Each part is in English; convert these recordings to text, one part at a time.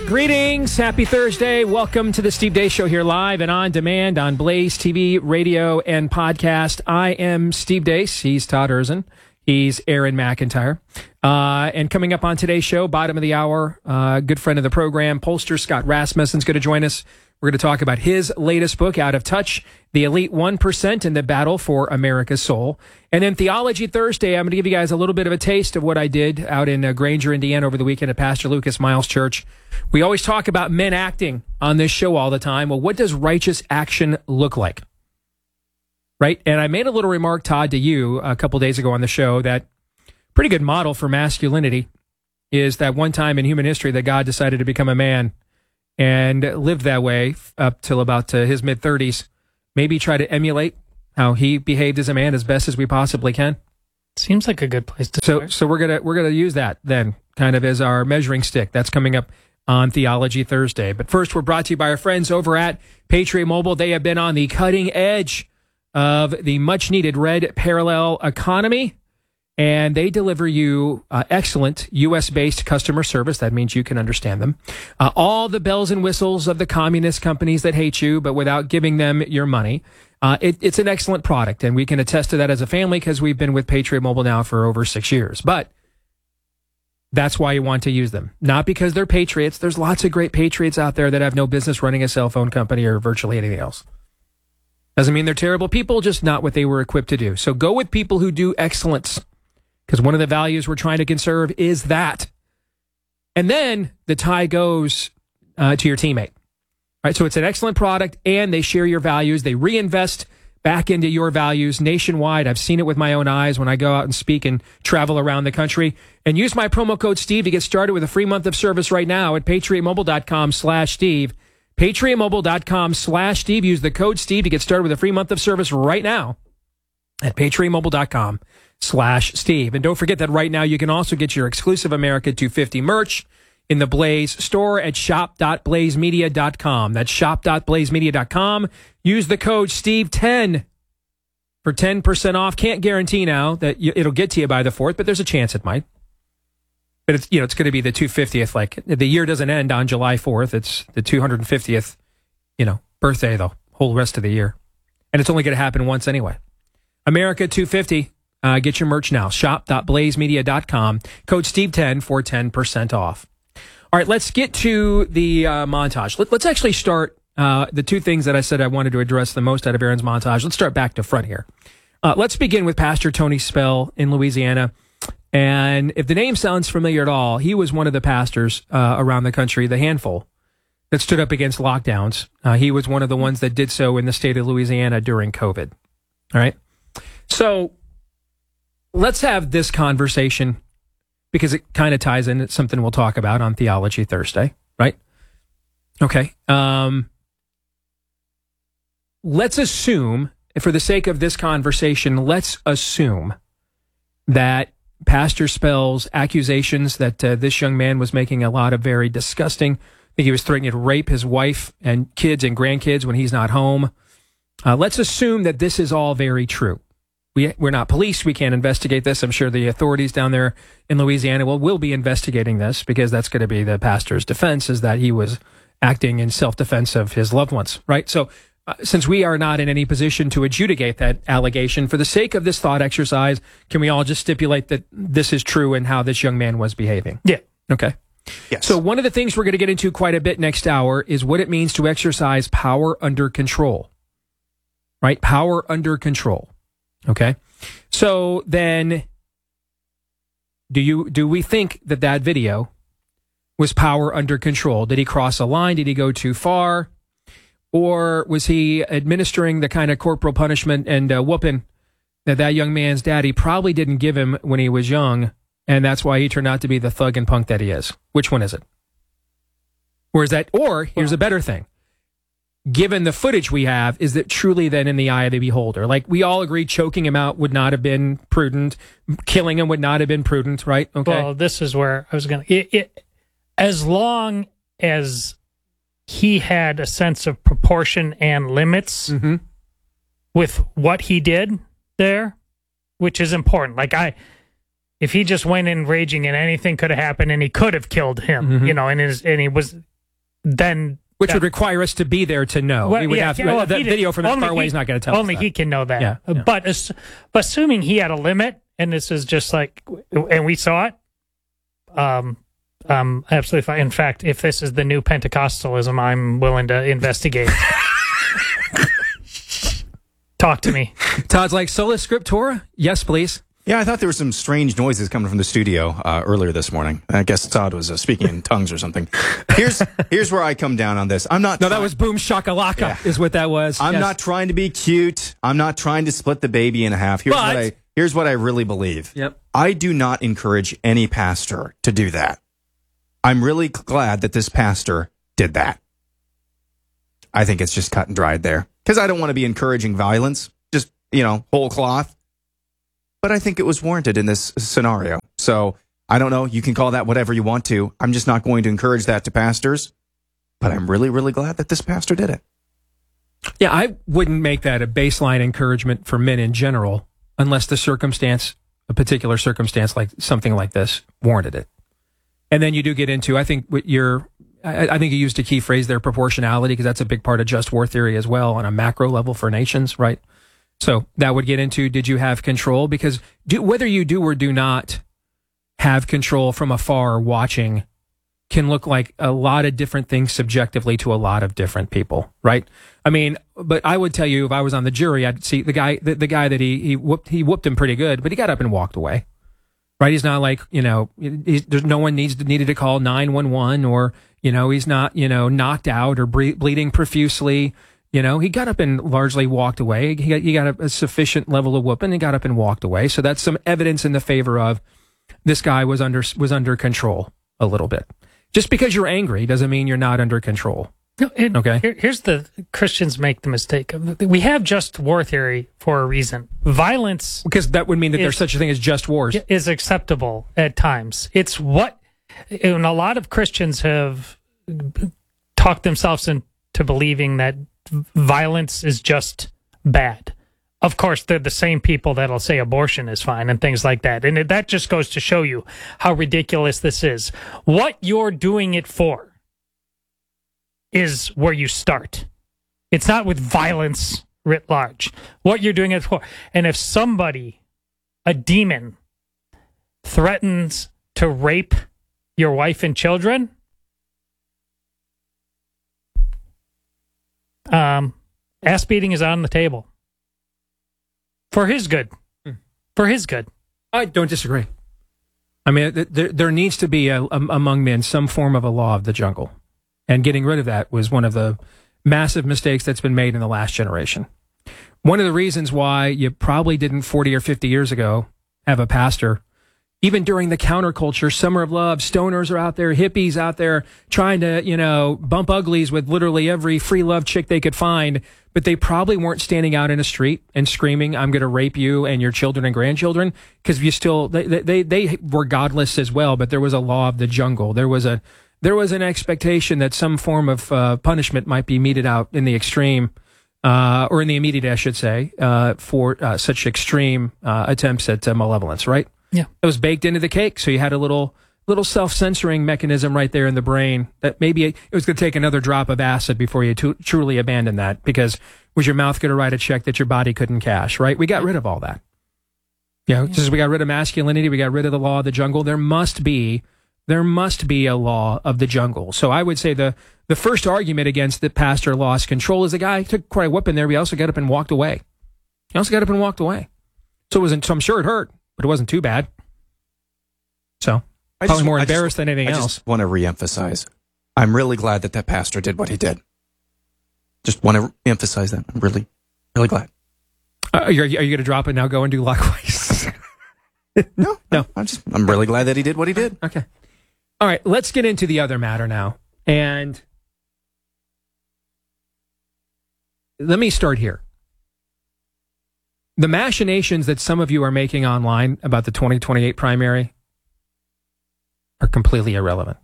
Greetings. Happy Thursday. Welcome to the Steve Deace Show here live and on demand on Blaze TV, radio, and podcast. I am Steve Deace. He's Todd Erzin. He's Aaron McIntyre. And coming up on today's show, bottom of the hour, good friend of the program, pollster Scott Rasmussen's going to join us. We're going to talk about his latest book, Out of Touch, The Elite 1% in the Battle for America's Soul. And then Theology Thursday, I'm going to give you guys a little bit of a taste of what I did out in Granger, Indiana over the weekend at Pastor Lucas Miles Church. We always talk about men acting on this show all the time. Well, what does righteous action look like? Right? And I made a little remark, Todd, to you a couple days ago on the show that pretty good model for masculinity is that one time in human history that God decided to become a man and lived that way up till about his mid-30s. Maybe try to emulate how he behaved as a man as best as we possibly can. Seems like a good place to start. So we're gonna use that then, kind of as our measuring stick. That's coming up on Theology Thursday. But first, we're brought to you by our friends over at Patriot Mobile. They have been on the cutting edge of the much-needed red parallel economy, and they deliver you excellent U.S.-based customer service. That means you can understand them. All the bells and whistles of the communist companies that hate you, but without giving them your money. It's an excellent product, and we can attest to that as a family because we've been with Patriot Mobile now for over 6 years. But that's why you want to use them. Not because they're patriots. There's lots of great patriots out there that have no business running a cell phone company or virtually anything else. Doesn't mean they're terrible people, just not what they were equipped to do. So go with people who do excellence, because one of the values we're trying to conserve is that. And then the tie goes to your teammate. Right? So it's an excellent product, and they share your values. They reinvest back into your values nationwide. I've seen it with my own eyes when I go out and speak and travel around the country. And use my promo code Steve to get started with a free month of service right now at patriotmobile.com/Steve. patriotmobile.com/Steve. Use the code Steve to get started with a free month of service right now at patriotmobile.com/Steve. And don't forget that right now you can also get your exclusive America 250 merch in the Blaze store at shop.blazemedia.com. That's shop.blazemedia.com. Use the code Steve10 for 10% off. Can't guarantee now that it'll get to you by the 4th, but there's a chance it might. But it's, it's going to be the 250th. Like, the year doesn't end on July 4th. It's the 250th, birthday the whole rest of the year. And it's only going to happen once anyway. America 250. Get your merch now. Shop.blazemedia.com. Code Steve10 for 10% off. All right, let's get to the montage. Let's actually start the two things that I said I wanted to address the most out of Aaron's montage. Let's start back to front here. Let's begin with Pastor Tony Spell in Louisiana. And if the name sounds familiar at all, he was one of the pastors around the country, the handful, that stood up against lockdowns. He was one of the ones that did so in the state of Louisiana during COVID. All right. So let's have this conversation because it kind of ties in. It's something we'll talk about on Theology Thursday, right? Okay. Let's assume, for the sake of this conversation, let's assume that Pastor Spell's accusations that this young man was making a lot of very disgusting. I think he was threatening to rape his wife and kids and grandkids when he's not home. Let's assume that this is all very true. We're not police. We can't investigate this. I'm sure the authorities down there in Louisiana will be investigating this because that's going to be the pastor's defense, is that he was acting in self-defense of his loved ones, right? So since we are not in any position to adjudicate that allegation, for the sake of this thought exercise, can we all just stipulate that this is true and how this young man was behaving? Yeah. Okay. Yes. So one of the things we're going to get into quite a bit next hour is what it means to exercise power under control, right? Power under control. Okay. So then do we think that video was power under control? Did he cross a line? Did he go too far? Or was he administering the kind of corporal punishment and whooping that young man's daddy probably didn't give him when he was young, and that's why he turned out to be the thug and punk that he is? Which one is it? Or here's a better thing. Given the footage we have, is it truly then in the eye of the beholder? Like, we all agree choking him out would not have been prudent. Killing him would not have been prudent, right? Okay. Well, this is where I was going to... As long as he had a sense of proportion and limits with what he did there, which is important. Like, if he just went in raging and anything could have happened and he could have killed him, and he was then which would require us to be there to know. Well, we would have well, the video from that far away is not going to tell us. Only that. he can know that. Yeah. But assuming he had a limit, and this is just like, and we saw it, absolutely fine. In fact, if this is the new Pentecostalism, I'm willing to investigate. Talk to me. Todd's like, sola scriptura? Yes, please. Yeah, I thought there were some strange noises coming from the studio earlier this morning. I guess Todd was speaking in tongues or something. Here's where I come down on this. I'm not. No, that was boom shakalaka, is what that was. I'm not trying to be cute. I'm not trying to split the baby in half. Here's what I really believe. Yep. I do not encourage any pastor to do that. I'm really glad that this pastor did that. I think it's just cut and dried there. Because I don't want to be encouraging violence, just, whole cloth. But I think it was warranted in this scenario. So, I don't know. You can call that whatever you want to. I'm just not going to encourage that to pastors. But I'm really, really glad that this pastor did it. Yeah, I wouldn't make that a baseline encouragement for men in general, unless a particular circumstance like something like this warranted it. And then you do get into, I think you used a key phrase there, proportionality, because that's a big part of just war theory as well on a macro level for nations, right? So that would get into, did you have control? Because whether you do or do not have control from afar watching can look like a lot of different things subjectively to a lot of different people, right? I mean, but I would tell you, if I was on the jury, I'd see the guy that he whooped him pretty good, but he got up and walked away. Right, he's not like, there's no one needed to call 911 or, he's not, knocked out or bleeding profusely. He got up and largely walked away. He got a sufficient level of whooping and got up and walked away. So that's some evidence in the favor of this guy was under control a little bit. Just because you're angry doesn't mean you're not under control. Okay. Here's the Christians make the mistake. We have just war theory for a reason. Violence, because that would mean that there's such a thing as just wars, is acceptable at times. It's and a lot of Christians have talked themselves into believing that violence is just bad. Of course, they're the same people that'll say abortion is fine and things like that. And that just goes to show you how ridiculous this is. What you're doing it for is where you start. It's not with violence writ large. What you're doing it for. And if somebody, a demon, threatens to rape your wife and children, ass beating is on the table. For his good. For his good. I don't disagree. I mean, there needs to be among men some form of a law of the jungle. And getting rid of that was one of the massive mistakes that's been made in the last generation. One of the reasons why you probably didn't 40 or 50 years ago have a pastor, even during the counterculture, Summer of Love, stoners are out there, hippies out there trying to, bump uglies with literally every free love chick they could find, but they probably weren't standing out in a street and screaming, I'm going to rape you and your children and grandchildren, because they were godless as well, but there was a law of the jungle. There was an expectation that some form of punishment might be meted out in the extreme, or in the immediate, I should say, for such extreme attempts at malevolence, right? Yeah. It was baked into the cake, so you had a little self-censoring mechanism right there in the brain that maybe it was going to take another drop of acid before you truly abandon that, because was your mouth going to write a check that your body couldn't cash, right? We got rid of all that. Just as we got rid of masculinity, we got rid of the law of the jungle. There must be a law of the jungle. So I would say the first argument against the pastor lost control is the guy took quite a whipping there, but he also got up and walked away. So I'm sure it hurt, but it wasn't too bad. So probably more embarrassed than anything else. I just want to reemphasize, I'm really glad that pastor did what he did. Just want to emphasize that. I'm really, really glad. Are you going to drop it now, go and do likewise? No. I'm really glad that he did what he did. Okay. All right, let's get into the other matter now. And let me start here. The machinations that some of you are making online about the 2028 primary are completely irrelevant.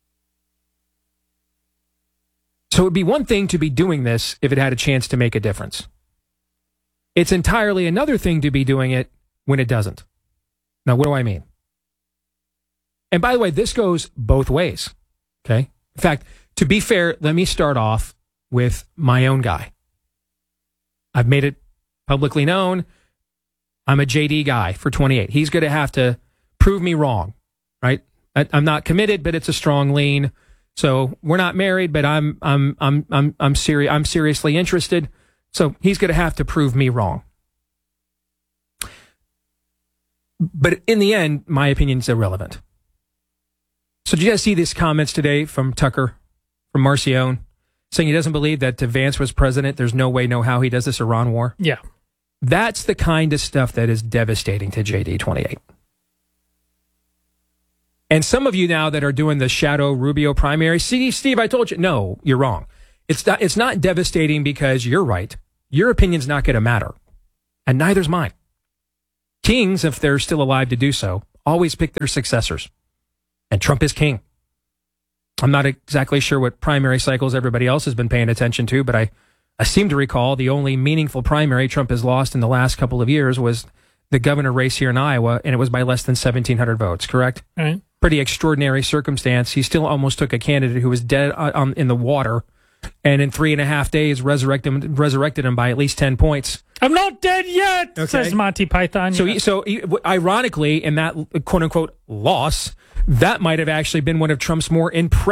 So it would be one thing to be doing this if it had a chance to make a difference. It's entirely another thing to be doing it when it doesn't. Now, what do I mean? And by the way, this goes both ways. Okay. In fact, To be fair, let me start off with my own guy. I've made it publicly known. I'm a JD guy for 28. He's going to have to prove me wrong, right? I'm not committed, but it's a strong lean. So we're not married, but I'm seriously interested. So he's going to have to prove me wrong. But in the end, my opinion's irrelevant. So did you guys see these comments today from Tucker, from Marcion, saying he doesn't believe that if Vance was president, there's no way, no how he does this Iran war? Yeah. That's the kind of stuff that is devastating to JD 28. And some of you now that are doing the shadow Rubio primary, Steve, I told you, no, you're wrong. It's not devastating because you're right. Your opinion's not going to matter. And neither's mine. Kings, if they're still alive to do so, always pick their successors. And Trump is king. I'm not exactly sure what primary cycles everybody else has been paying attention to, but I seem to recall the only meaningful primary Trump has lost in the last couple of years was the governor race here in Iowa, and it was by less than 1,700 votes, correct? Right. Pretty extraordinary circumstance. He still almost took a candidate who was dead in the water, and in 3.5 days resurrected him by at least 10 points. I'm not dead yet, okay, says Monty Python. So ironically, in that quote-unquote loss, that might have actually been one of Trump's more impressive